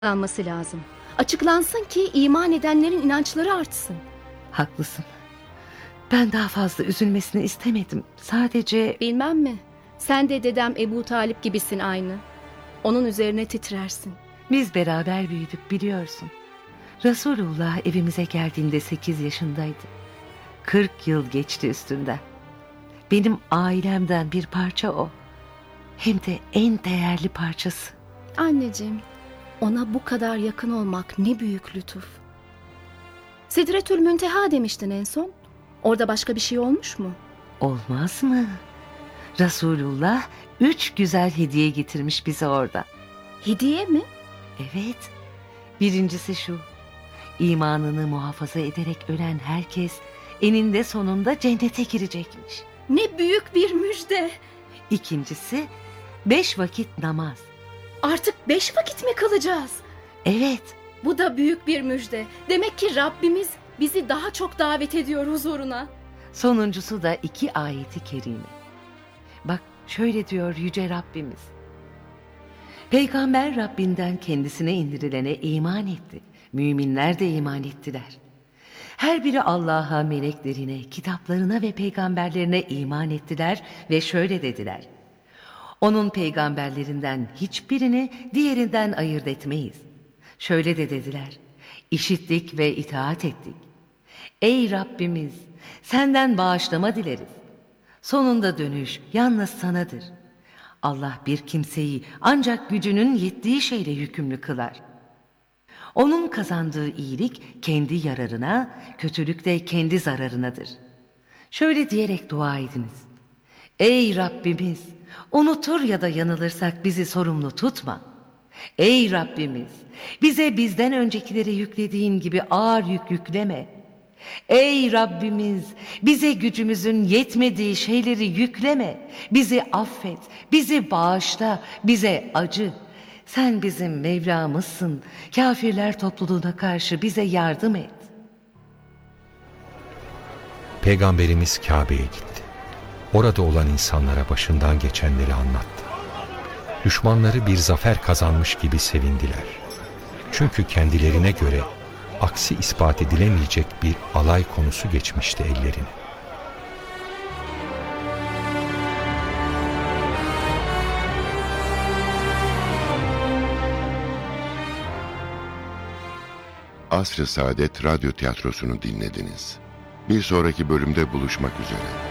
Alması lazım. Açıklansın ki iman edenlerin inançları artsın. Haklısın. Ben daha fazla üzülmesini istemedim. Sadece... Bilmem mi? Sen de dedem Ebu Talip gibisin aynı. Onun üzerine titrersin. Biz beraber büyüdük, biliyorsun. Resulullah evimize geldiğinde 8 yaşındaydı. 40 yıl geçti üstünden. Benim ailemden bir parça o. Hem de en değerli parçası. Anneciğim, ona bu kadar yakın olmak ne büyük lütuf. Sidretül Münteha demiştin en son. Orada başka bir şey olmuş mu? Olmaz mı? Resulullah 3 güzel hediye getirmiş bize orada. Hediye mi? Evet. Birincisi şu: İmanını muhafaza ederek ölen herkes eninde sonunda cennete girecekmiş. Ne büyük bir müjde. İkincisi 5 vakit namaz. Artık 5 vakit mi kalacağız? Evet. Bu da büyük bir müjde. Demek ki Rabbimiz bizi daha çok davet ediyor huzuruna. Sonuncusu da 2 ayeti kerime. Bak şöyle diyor Yüce Rabbimiz: Peygamber Rabbinden kendisine indirilene iman etti. Müminler de iman ettiler. Her biri Allah'a, meleklerine, kitaplarına ve peygamberlerine iman ettiler ve şöyle dediler: Onun peygamberlerinden hiçbirini diğerinden ayırt etmeyiz. Şöyle de dediler: İşittik ve itaat ettik. Ey Rabbimiz, senden bağışlama dileriz. Sonunda dönüş yalnız sanadır. Allah bir kimseyi ancak gücünün yettiği şeyle yükümlü kılar. Onun kazandığı iyilik kendi yararına, kötülük de kendi zararınadır. Şöyle diyerek dua ediniz: Ey Rabbimiz, unutur ya da yanılırsak bizi sorumlu tutma. Ey Rabbimiz, bize bizden öncekileri yüklediğin gibi ağır yük yükleme. Ey Rabbimiz, bize gücümüzün yetmediği şeyleri yükleme. Bizi affet, bizi bağışla, bize acı. Sen bizim Mevlamızsın. Kafirler topluluğuna karşı bize yardım et. Peygamberimiz Kabe'ye gitti. Orada olan insanlara başından geçenleri anlattı. Düşmanları bir zafer kazanmış gibi sevindiler. Çünkü kendilerine göre aksi ispat edilemeyecek bir alay konusu geçmişti ellerine. Asr-ı Saadet Radyo Tiyatrosu'nu dinlediniz. Bir sonraki bölümde buluşmak üzere.